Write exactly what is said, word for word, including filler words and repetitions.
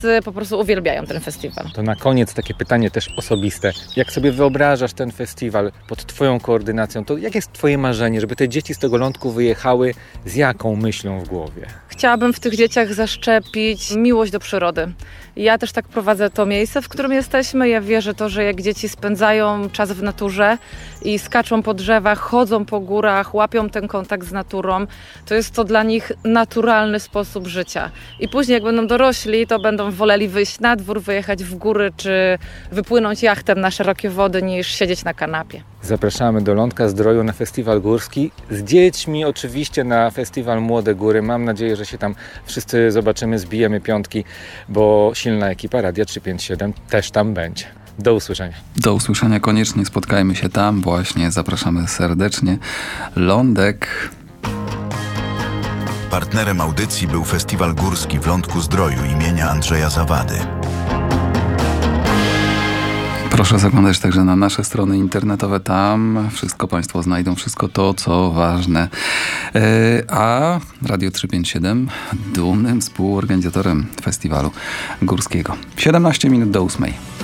po prostu uwielbiają ten festiwal. To na koniec takie pytanie też osobiste. Jak sobie wyobrażasz ten festiwal pod twoją koordynacją, to jakie jest twoje marzenie, żeby te dzieci z tego lądku wyjechały z jaką myślą w głowie? Chciałabym w tych dzieciach zaszczepić miłość do przyrody. Ja też tak prowadzę to miejsce, w którym jesteśmy. Ja wierzę to, że jak dzieci spędzają czas w naturze i skaczą po drzewach, chodzą po górach, łapią ten kontakt z naturą, to jest to dla nich naturalny sposób życia. I później jak będą dorośli, to będą woleli wyjść na dwór, wyjechać w góry, czy wypłynąć jachtem na szerokie wody, niż siedzieć na kanapie. Zapraszamy do Lądka Zdroju na festiwal górski. Z dziećmi oczywiście na festiwal Młode Góry. Mam nadzieję, że się tam wszyscy zobaczymy, zbijemy piątki, bo silna ekipa Radia trzysta pięćdziesiąt siedem też tam będzie. Do usłyszenia. Do usłyszenia, koniecznie spotkajmy się tam właśnie. Zapraszamy serdecznie. Lądek. Partnerem audycji był Festiwal Górski w Lądku Zdroju imienia Andrzeja Zawady. Proszę zaglądać także na nasze strony internetowe. Tam wszystko Państwo znajdą, wszystko to, co ważne. Yy, a Radio trzysta pięćdziesiąt siedem dumnym współorganizatorem festiwalu górskiego. siedemnaście minut do ósmej.